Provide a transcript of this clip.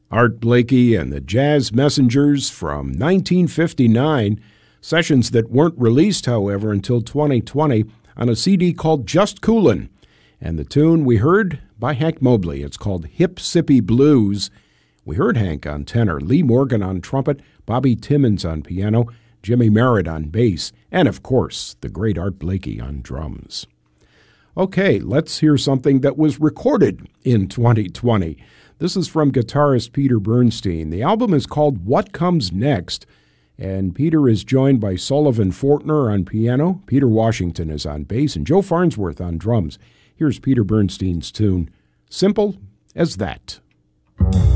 Art Blakey and the Jazz Messengers from 1959, sessions that weren't released, however, until 2020 on a CD called Just Coolin'. And the tune we heard by Hank Mobley, it's called Hip Sippy Blues. We heard Hank on tenor, Lee Morgan on trumpet, Bobby Timmons on piano, Jimmy Merritt on bass, and of course, the great Art Blakey on drums. Okay, let's hear something that was recorded in 2020. This is from guitarist Peter Bernstein. The album is called What Comes Next, and Peter is joined by Sullivan Fortner on piano, Peter Washington is on bass, and Joe Farnsworth on drums. Here's Peter Bernstein's tune, Simple as That.